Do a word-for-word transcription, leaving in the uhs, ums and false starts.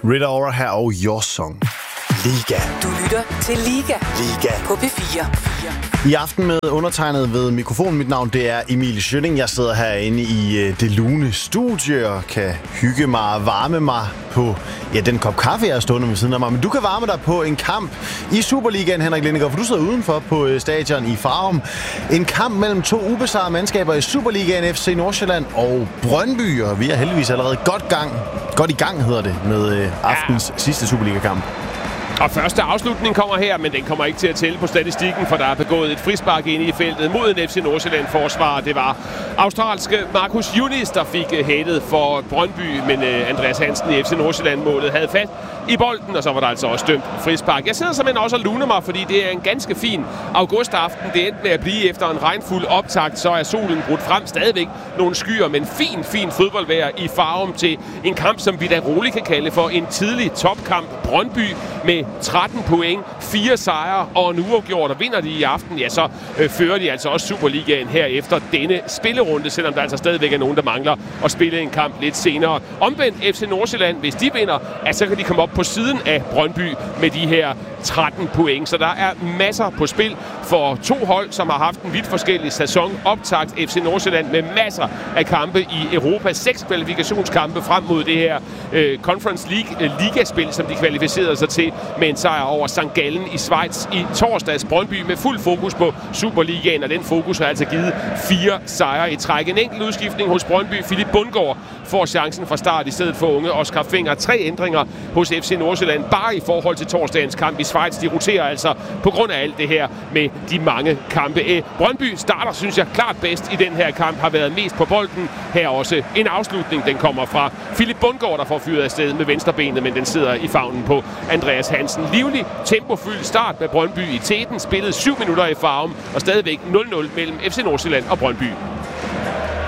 Rita Ora her og Your Song. Liga. Du lytter til Liga. Liga. På P fire. I aften med undertegnet ved mikrofonen. Mit navn, det er Emil Schønning. Jeg sidder herinde i uh, det lune studie og kan hygge mig og varme mig på ja, den kop kaffe, jeg er stående ved siden af mig. Men du kan varme dig på en kamp i Superligaen, Henrik Lindegaard, for du sidder udenfor på uh, stadion i Farum. En kamp mellem to ubesejrede mandskaber i Superligaen, F C Nordsjælland og Brøndby. Og vi er heldigvis allerede godt, gang, godt i gang, hedder det, med uh, aftens ja. sidste Superliga-kamp. Og første afslutning kommer her, men den kommer ikke til at tælle på statistikken, for der er begået et frispark inde i feltet mod en F C Nordsjælland-forsvar. Det var australske Marcus Yunis, der fik hættet for Brøndby, men Andreas Hansen i F C Nordsjælland-målet havde fat i bolden, og så var der altså også dømt frispark. Jeg sidder simpelthen også og luner mig, fordi det er en ganske fin augustaften. Det endte med at blive efter en regnfuld optakt, så er solen brudt frem. Stadigvæk nogle skyer, men fin, fin fodboldvejr i Farum til en kamp, som vi da roligt kan kalde for en tidlig topkamp. Brøndby med tretten point, fire sejre og en uafgjort, og vinder de i aften, ja, så øh, fører de altså også Superligaen her efter denne spillerunde, selvom der altså stadigvæk er nogen, der mangler at spille en kamp lidt senere. Omvendt F C Nordsjælland, hvis de vinder, ja, så kan de komme op på siden af Brøndby med de her tretten point. Så der er masser på spil for to hold, som har haft en vidt forskellig sæson. Optakt F C Nordsjælland med masser af kampe i Europa. Seks kvalifikationskampe frem mod det her øh, Conference League øh, ligaspil, som de kvalificerede sig til med en sejr over Sankt Gallen i Schweiz i torsdags. Brøndby med fuld fokus på Superligaen, og den fokus har altså givet fire sejre i træk. En enkelt udskiftning hos Brøndby. Philip Bundgaard får chancen fra start i stedet for unge Oscar Finger. Tre ændringer hos F C Nordsjælland, bare i forhold til torsdagens kamp i Schweiz. De roterer altså på grund af alt det her med de mange kampe. Brøndby starter, synes jeg, klart bedst i den her kamp, har været mest på bolden. Her også en afslutning, den kommer fra Philip Bundgaard, der får fyret afsted med venstrebenet, men den sidder i favnen på Andreas Hansen. Livlig, tempofyldt start med Brøndby i teten, spillet syv minutter i Farum, og stadigvæk nul nul mellem F C Nordsjælland og Brøndby.